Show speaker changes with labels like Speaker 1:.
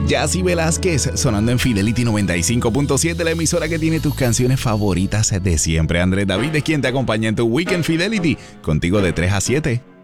Speaker 1: Jazzy Velázquez sonando en Fidelity 95.7, la emisora que tiene tus canciones favoritas de siempre. Andrés David es quien te acompaña en tu Weekend Fidelity, contigo de 3 a 7.